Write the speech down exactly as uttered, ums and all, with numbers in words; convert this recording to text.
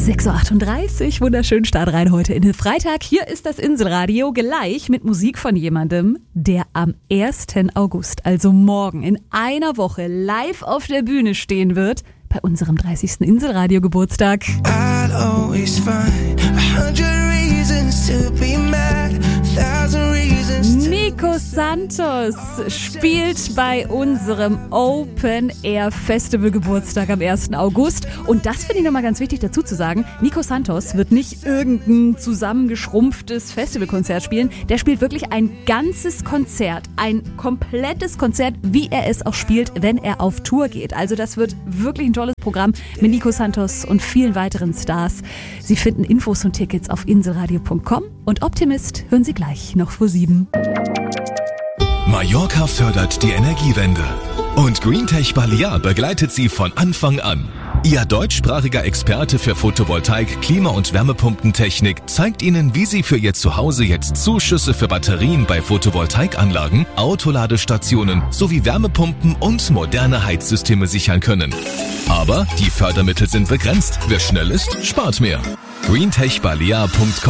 sechs Uhr achtunddreißig, wunderschönen Start rein heute in den Freitag. Hier ist das Inselradio, gleich mit Musik von jemandem, der am ersten August, also morgen in einer Woche, live auf der Bühne stehen wird bei unserem dreißigsten Inselradio-Geburtstag. I'll always find a hundred reasons to be mad, a thousand reasons to... Nico Santos spielt bei unserem Open-Air-Festival-Geburtstag am ersten August. Und das finde ich nochmal ganz wichtig dazu zu sagen. Nico Santos wird nicht irgendein zusammengeschrumpftes Festivalkonzert spielen. Der spielt wirklich ein ganzes Konzert, ein komplettes Konzert, wie er es auch spielt, wenn er auf Tour geht. Also das wird wirklich ein tolles Programm mit Nico Santos und vielen weiteren Stars. Sie finden Infos und Tickets auf inselradio punkt com und Optimist hören Sie gleich noch vor sieben. Mallorca fördert die Energiewende und Greentech Balear begleitet Sie von Anfang an. Ihr deutschsprachiger Experte für Photovoltaik, Klima- und Wärmepumpentechnik zeigt Ihnen, wie Sie für Ihr Zuhause jetzt Zuschüsse für Batterien bei Photovoltaikanlagen, Autoladestationen sowie Wärmepumpen und moderne Heizsysteme sichern können. Aber die Fördermittel sind begrenzt. Wer schnell ist, spart mehr. greentech balear punkt com